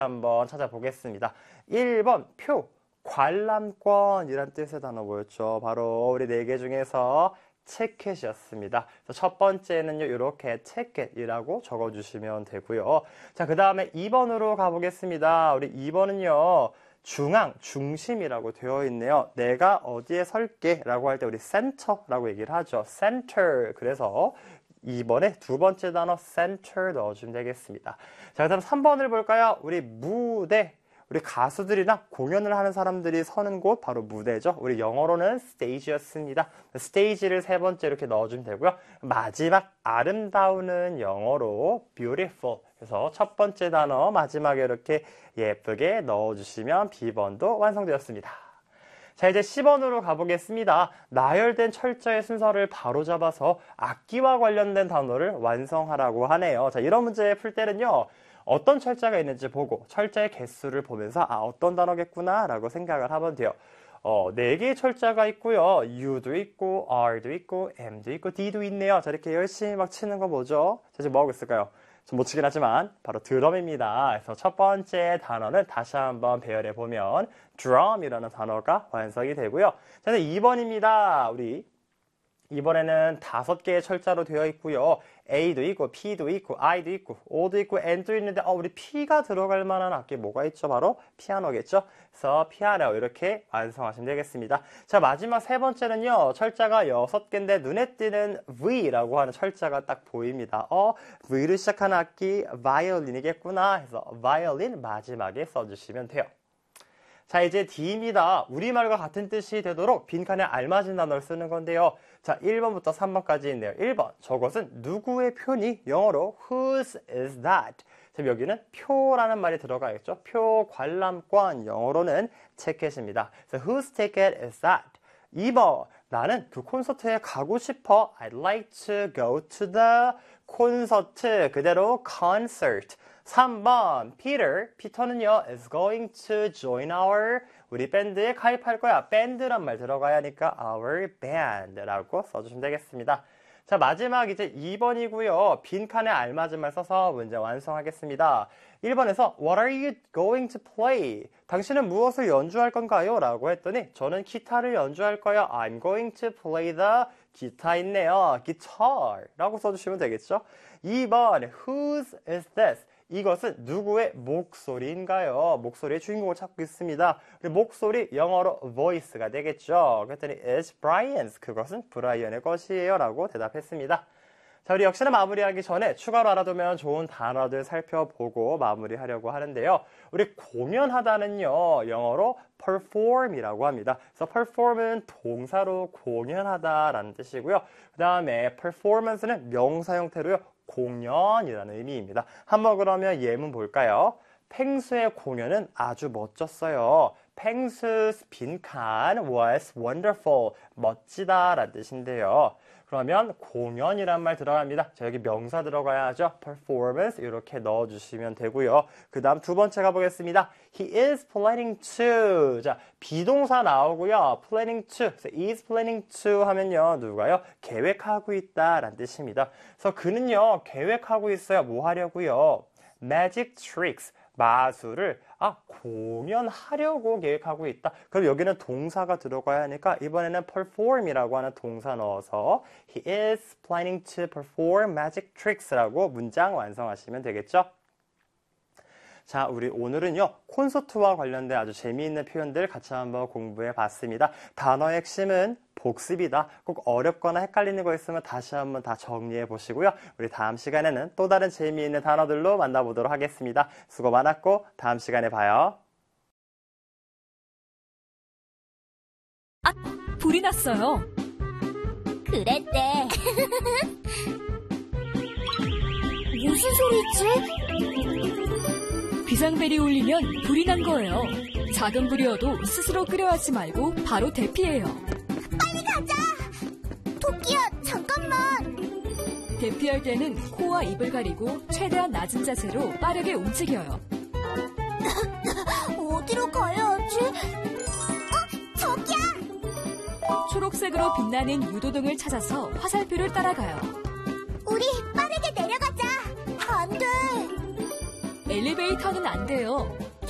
한번 찾아보겠습니다. 1번 표, 관람권이란 뜻의 단어 뭐였죠? 바로 우리 4개 중에서 티켓이었습니다. 첫 번째는요, 이렇게 티켓이라고 적어주시면 되고요. 자, 그 다음에 2번으로 가보겠습니다. 우리 2번은요, 중앙, 중심이라고 되어 있네요. 내가 어디에 설게 라고 할 때 우리 센터라고 얘기를 하죠. center. 그래서 2번에 두 번째 단어 center 넣어주면 되겠습니다. 자, 그 다음 3번을 볼까요? 우리 무대. 우리 가수들이나 공연을 하는 사람들이 서는 곳 바로 무대죠. 우리 영어로는 stage였습니다. stage를 세 번째 이렇게 넣어주면 되고요. 마지막 아름다우는 영어로 beautiful. 그래서 첫 번째 단어 마지막에 이렇게 예쁘게 넣어주시면 B번도 완성되었습니다. 자, 이제 10번으로 가보겠습니다. 나열된 철자의 순서를 바로잡아서 악기와 관련된 단어를 완성하라고 하네요. 자, 이런 문제 풀 때는요, 어떤 철자가 있는지 보고 철자의 개수를 보면서 어떤 단어겠구나 라고 생각을 하면 돼요. 4개의 철자가 있고요. U도 있고 R도 있고 M도 있고 D도 있네요. 자, 이렇게 열심히 막 치는 거 뭐죠? 자, 지금 뭐 하고 있을까요? 좀 못 치긴 하지만 바로 드럼입니다. 그래서 첫 번째 단어는 다시 한번 배열해 보면 drum이라는 단어가 완성이 되고요. 자, 2번입니다. 우리 이번에는 5개의 철자로 되어 있고요. A도 있고 P도 있고 I도 있고 O도 있고 N도 있는데 우리 P가 들어갈 만한 악기 뭐가 있죠? 바로 피아노겠죠? 그래서 피아노 이렇게 완성하시면 되겠습니다. 자, 마지막 세 번째는요. 철자가 6개인데 눈에 띄는 V라고 하는 철자가 딱 보입니다. V로 시작하는 악기 바이올린이겠구나 해서 바이올린 마지막에 써주시면 돼요. 자, 이제 D입니다. 우리말과 같은 뜻이 되도록 빈칸에 알맞은 단어를 쓰는 건데요. 자, 1번부터 3번까지 있네요. 1번, 저것은 누구의 표니? 영어로 whose is that? 자, 여기는 표라는 말이 들어가겠죠. 표, 관람권, 영어로는 티켓입니다. 그래서 whose ticket is that? 2번, 나는 그 콘서트에 가고 싶어. I'd like to go to the 콘서트. 그대로 concert. 3번, 피터는요, is going to join 우리 밴드에 가입할 거야. 밴드란 말 들어가야 하니까 our band라고 써주시면 되겠습니다. 자, 마지막 이제 2번이고요. 빈칸에 알맞은 말 써서 문제 완성하겠습니다. 1번에서 What are you going to play? 당신은 무엇을 연주할 건가요? 라고 했더니 저는 기타를 연주할 거예요. I'm going to play the 기타 있네요. guitar 라고 써주시면 되겠죠. 2번 Whose is this? 이것은 누구의 목소리인가요? 목소리의 주인공을 찾고 있습니다. 목소리 영어로 voice가 되겠죠. 그랬더니 it's Brian's. 그것은 브라이언의 것이에요. 라고 대답했습니다. 자, 우리 역시나 마무리하기 전에 추가로 알아두면 좋은 단어들 살펴보고 마무리하려고 하는데요. 우리 공연하다는요, 영어로 perform이라고 합니다. 그래서 perform은 동사로 공연하다라는 뜻이고요. 그 다음에 performance는 명사 형태로요, 공연이라는 의미입니다. 한번 그러면 예문 볼까요? 펭수의 공연은 아주 멋졌어요. 펭수's 빈칸 was wonderful. 멋지다 라는 뜻인데요. 그러면 공연이란 말 들어갑니다. 자, 여기 명사 들어가야 하죠. performance 이렇게 넣어주시면 되고요. 그 다음 두 번째 가보겠습니다. He is planning to. 자, 비동사 나오고요. planning to. 그래서 is planning to 하면요. 누가요? 계획하고 있다 라는 뜻입니다. 그래서 그는요. 계획하고 있어요. 뭐 하려고요? magic tricks. 마술을 공연하려고 계획하고 있다. 그럼 여기는 동사가 들어가야 하니까 이번에는 perform이라고 하는 동사 넣어서 He is planning to perform magic tricks라고 문장 완성하시면 되겠죠. 자, 우리 오늘은요, 콘서트와 관련된 아주 재미있는 표현들 같이 한번 공부해 봤습니다. 단어의 핵심은 복습이다. 꼭 어렵거나 헷갈리는 거 있으면 다시 한번 다 정리해 보시고요. 우리 다음 시간에는 또 다른 재미있는 단어들로 만나보도록 하겠습니다. 수고 많았고, 다음 시간에 봐요. 불이 났어요. 그랬대. 무슨 소리지? 비상벨이 울리면 불이 난 거예요. 작은 불이어도 스스로 끄려하지 말고 바로 대피해요. 빨리 가자! 토끼야, 잠깐만! 대피할 때는 코와 입을 가리고 최대한 낮은 자세로 빠르게 움직여요. 어디로 가야 하지? 저기야! 초록색으로 빛나는 유도등을 찾아서 화살표를 따라가요. 우리 빠르게 내려가자! 안 돼! 엘리베이터는 안 돼요.